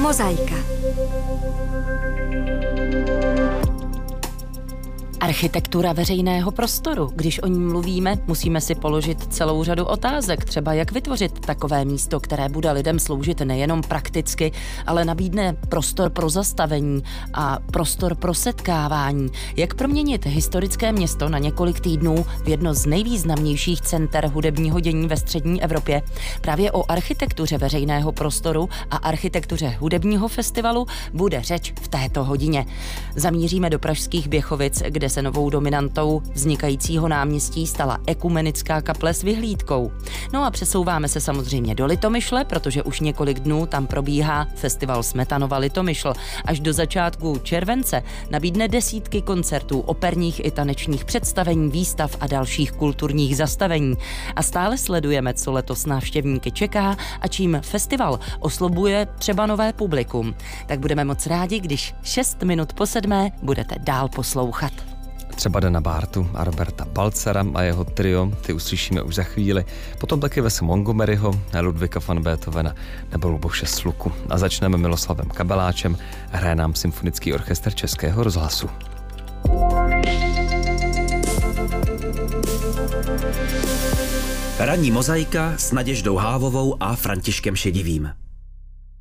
Mozaika. Architektura veřejného prostoru. Když o ní mluvíme, musíme si položit celou řadu otázek, třeba jak vytvořit takové místo, které bude lidem sloužit nejenom prakticky, ale nabídne prostor pro zastavení a prostor pro setkávání. Jak proměnit historické město na několik týdnů v jedno z nejvýznamnějších center hudebního dění ve střední Evropě. Právě o architektuře veřejného prostoru a architektuře hudebního festivalu bude řeč v této hodině. Zamíříme do pražských Běchovic, kde se novou dominantou vznikajícího náměstí stala ekumenická kaple s vyhlídkou. No a přesouváme se samozřejmě do Litomyšle, protože už několik dnů tam probíhá festival Smetanova Litomyšl. Až do začátku července nabídne desítky koncertů, operních i tanečních představení, výstav a dalších kulturních zastavení. A stále sledujeme, co letos návštěvníky čeká a čím festival oslobuje třeba nové publikum. Tak budeme moc rádi, když 6 minut po 7 budete dál poslouchat. Třeba Dana Bartu a Roberta Balcera a jeho trio, ty uslyšíme už za chvíli. Potom taky Wese Montgomeryho, Ludwika van Beethovena nebo Luboše Sluku. A začneme Miloslavem Kabeláčem, hraje nám Symfonický orchestr Českého rozhlasu. Ranní mozaika s Naděždou Hávovou a Františkem Šedivým.